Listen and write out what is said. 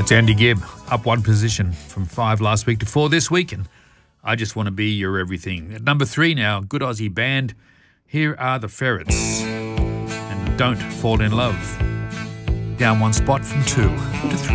That's Andy Gibb, up one position from 5 last week to 4 this week. And I Just Want to Be Your Everything. At number 3 now, good Aussie band. Here are the Ferrets. And Don't Fall in Love. Down one spot from 2 to 3.